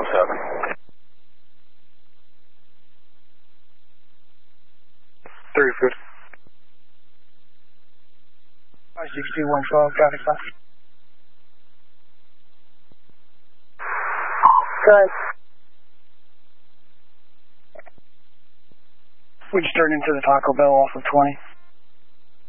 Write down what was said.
7. 30 foot. 562-112, traffic stop. Good. We just turned into the Taco Bell off of 20.